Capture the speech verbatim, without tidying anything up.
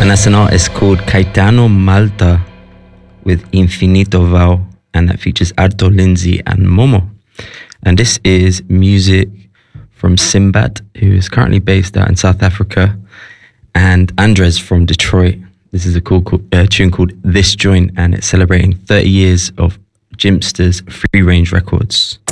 And that's an artist called Caetano Malta with Infinito Val, and that features Arto Lindsay and Momo. And this is music from Simbad, who is currently based out in South Africa, and Andres from Detroit. This is a cool, cool uh, tune called This Joint, and it's celebrating thirty years of Jimpster's Free Range Records.